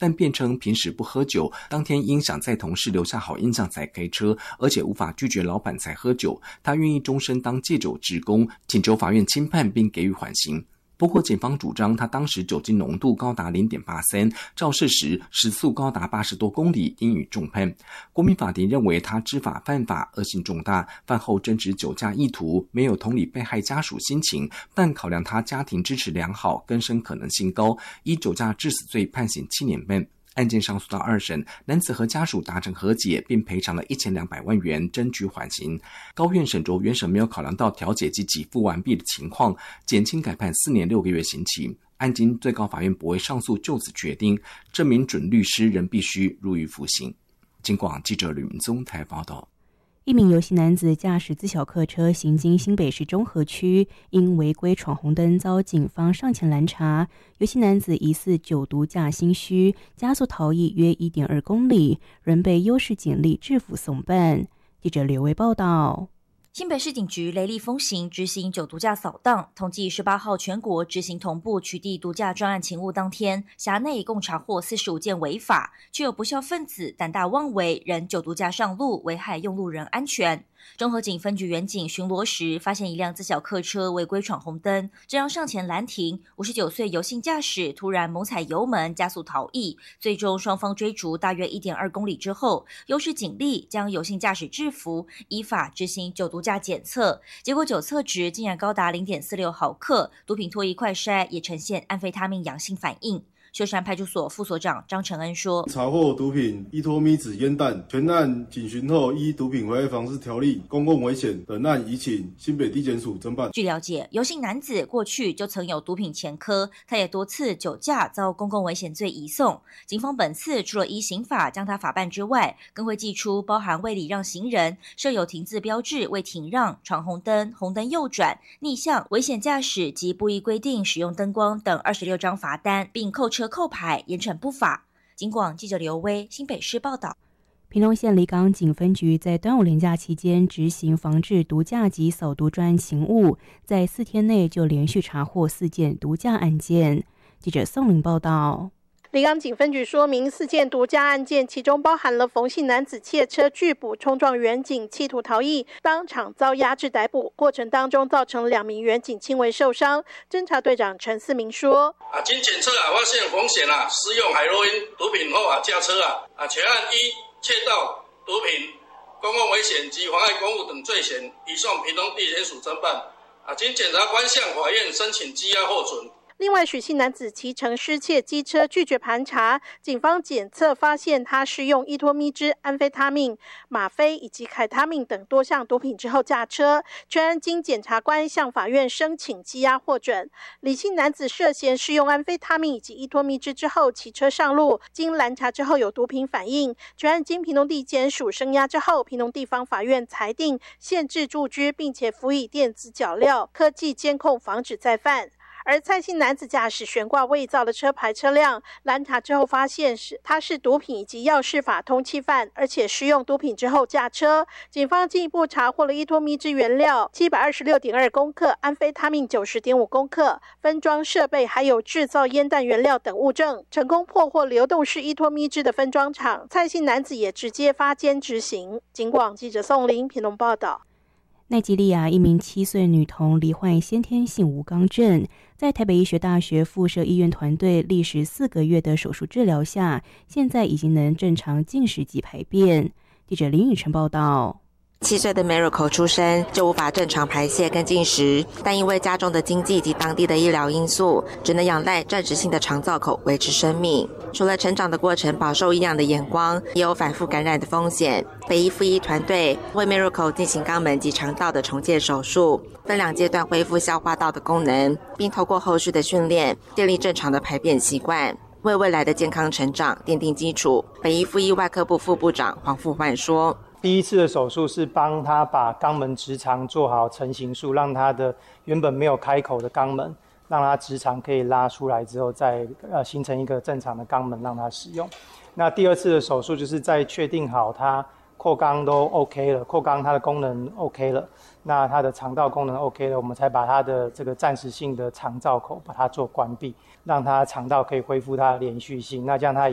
但辩称平时不喝酒，当天因想在同事留下好印象才开车，而且无法拒绝老板才喝酒。他愿意终身当戒酒职工，请求法院轻判并给予缓刑。不过检方主张他当时酒精浓度高达 0.83， 肇事时时速高达80多公里，应予重判。国民法庭认为他知法犯法，恶性重大，犯后正值酒驾意图，没有同理被害家属心情，但考量他家庭支持良好，更生可能性高，依酒驾致死罪判刑7年半。案件上诉到2审，男子和家属达成和解，并赔偿了1200万元，争取缓刑。高院审酌原审没有考量到调解及给付完毕的情况，减轻改判4年6个月刑期。案经最高法院驳回上诉就此决定，这名准律师仍必须入狱服刑。警广记者吕明宗台报道。 一名游姓男子驾驶自小客车行经新北市中和区，因违规闯红灯遭警方上前拦查。游姓男子疑似酒毒驾心虚，加速逃逸约 1.2 公里，仍被优势警力制服送办。记者刘维报道。 新北市警局雷厉风行执行酒毒驾扫荡，统计18号全国执行同步取缔毒驾专案勤务当天，辖内共查获45件违法，却有不肖分子胆大妄为，仍酒毒驾上路，危害用路人安全。中和警分局员警巡逻时，发现一辆自小客车违规闯红灯，正要上前拦停，59岁游姓驾驶突然猛踩油门加速逃逸，最终双方追逐大约 1.2 公里之后，优势警力将游姓驾驶制服，依法执行酒毒驾检测，结果酒测值竟然高达 0.46 毫克，毒品唾液快筛也呈现安非他命阳性反应。秀山派出所副所长张承恩说， 查获毒品依托咪酯烟弹，全案警询后依毒品危害防治条例、公共危险等案移请新北地检署侦办。 据了解，游姓男子过去就曾有毒品前科，他也多次酒驾遭公共危险罪移送。警方本次除了依刑法将他法办之外，更会祭出包含未礼让行人、设有停字标志未停让、闯红灯、红灯右转、逆向、危险驾驶及不依规定使用灯光等26张罚单，并扣车扣牌，严惩不法。警广记者刘威新北市报道。 屏东县离港警分局在端午连假期间执行防治毒驾及扫毒专案勤务，在4天内就连续查获4件毒驾案件。记者宋玲报道。 离港警分局说明，4件毒驾案件，其中包含了冯姓男子窃车拒捕冲撞员警，企图逃逸，当场遭压制逮捕，过程当中造成2名员警轻微受伤。侦查队长陈思明说： 经检测发现冯显施用海洛因毒品后驾车全案依窃盗、毒品、公共危险及妨碍公务等罪嫌，移送屏东地检署侦办。经检察官向法院申请羁押获准。 另外，许姓男子骑乘失窃机车拒绝盘查，警方检测发现他是用依托咪酯、安非他命、吗啡以及凯他命等多项毒品之后驾车，全案经检察官向法院申请羁押获准。李姓男子涉嫌施用安非他命以及依托咪酯之后骑车上路，经拦查之后有毒品反应，全案经屏东地检署声押之后，屏东地方法院裁定限制住居，并且辅以电子脚镣、科技监控，防止再犯。而蔡姓男子驾驶悬挂伪造的车牌车辆，拦查之后发现他是毒品以及药事法通缉犯，而且施用毒品之后驾车。警方进一步查获了依托咪酯原料726.2公克、安非他命90.5公克、分装设备，还有制造烟弹原料等物证，成功破获流动式依托咪酯的分装厂。蔡姓男子也直接发监执行。警广记者宋玲屏东报道。 奈及利亚一名7岁女童罹患先天性无肛症，在台北医学大学附设医院团队历时4个月的手术治疗下，现在已经能正常进食及排便。记者林宇晨报道。 7岁的 Miracle 出生就无法正常排泄跟进食，但因为家中的经济及当地的医疗因素，只能仰赖暂时性的肠造口维持生命。除了成长的过程饱受异样的眼光，也有反复感染的风险。北医附医团队为 Miracle 进行肛门及肠道的重建手术，分2阶段恢复消化道的功能，并透过后续的训练建立正常的排便习惯，为未来的健康成长奠定基础。北医附医外科部副部长黄富焕说， 第一次的手术是帮他把肛门直肠做好成形术，让他的原本没有开口的肛门，让他直肠可以拉出来之后，再形成一个正常的肛门让他使用。那第2次的手术就是在确定好他扩肛都 OK 了，扩肛它的功能 OK 了，那它的肠道功能 OK 了，我们才把它的这个暂时性的肠造口把它做关闭，让它肠道可以恢复它的连续性，那这样它